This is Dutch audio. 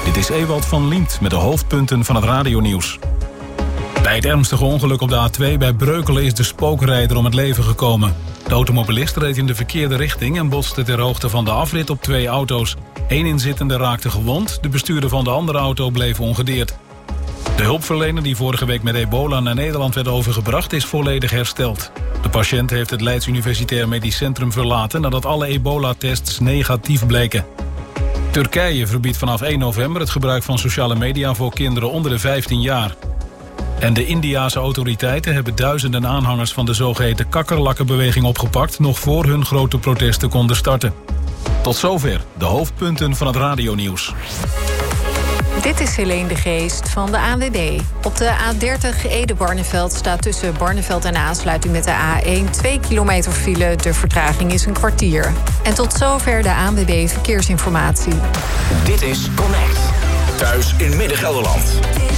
Dit is Ewald van Liemt met de hoofdpunten van het radionieuws. Bij het ernstige ongeluk op de A2 bij Breukelen is de spookrijder om het leven gekomen. De automobilist reed in de verkeerde richting en botste ter hoogte van de afrit op 2 auto's. 1 inzittende raakte gewond, de bestuurder van de andere auto bleef ongedeerd. De hulpverlener die vorige week met ebola naar Nederland werd overgebracht is volledig hersteld. De patiënt heeft het Leids Universitair Medisch Centrum verlaten nadat alle ebola-tests negatief bleken. Turkije verbiedt vanaf 1 november het gebruik van sociale media voor kinderen onder de 15 jaar. En de Indiase autoriteiten hebben duizenden aanhangers van de zogeheten kakkerlakkenbeweging opgepakt, nog voor hun grote protesten konden starten. Tot zover de hoofdpunten van het radionieuws. Dit is Helene de Geest van de ANWB. Op de A30 Ede-Barneveld staat tussen Barneveld en de aansluiting met de A1 2 kilometer file. De vertraging is een kwartier. En tot zover de ANWB Verkeersinformatie. Dit is Connect. Thuis in Midden-Gelderland.